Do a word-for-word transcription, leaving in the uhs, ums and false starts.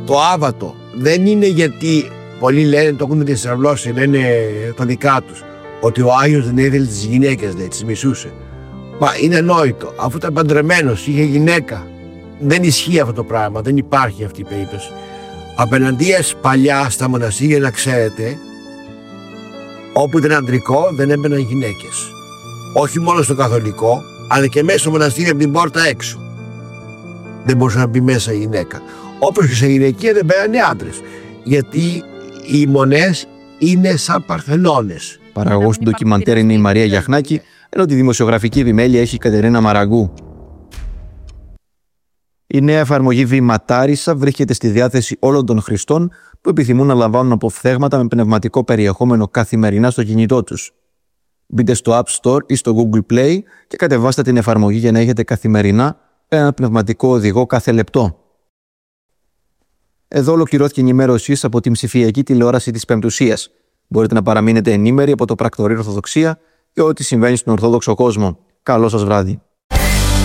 το άβατο δεν είναι γιατί πολλοί λένε, το έχουν διαστραβλώσει, λένε τα δικά τους, ότι ο Άγιος δεν ήθελε τις γυναίκες, λέει, τις μισούσε. Μα είναι νόητο, αφού ήταν παντρεμένος, είχε γυναίκα. Δεν ισχύει αυτό το πράγμα, δεν υπάρχει αυτή η περίπτωση. Απέναντίας παλιά στα μοναστήρια, να ξέρετε, όπου ήταν αντρικό δεν έμπαιναν γυναίκες. Όχι μόνο στο καθολικό, αλλά και μέσα στο μοναστήρι από την πόρτα έξω. Δεν μπορούσε να μπει μέσα η γυναίκα. Όπως και σε γυναικεία δεν μπαίνανε άντρες. Γιατί οι μονές είναι σαν παρθενώνες. Παραγωγός του ντοκιμαντέρ είναι η Μαρία Γιαχνάκη, ενώ τη δημοσιογραφική επιμέλεια έχει η Κατερίνα Μαραγκού. Η νέα εφαρμογή Βηματάρισα βρίσκεται στη διάθεση όλων των χρηστών που επιθυμούν να λαμβάνουν αποφθέγματα με πνευματικό περιεχόμενο καθημερινά στο κινητό τους. Μπείτε στο App Store ή στο Google Play και κατεβάστε την εφαρμογή για να έχετε καθημερινά ένα πνευματικό οδηγό κάθε λεπτό. Εδώ ολοκληρώθηκε η ενημέρωσή σας από την ψηφιακή τηλεόραση της Πεμπτουσίας. Μπορείτε να παραμείνετε ενήμεροι από το Πρακτορείο Ορθοδοξία και ό,τι συμβαίνει στον Ορθόδοξο κόσμο. Καλό σας βράδυ.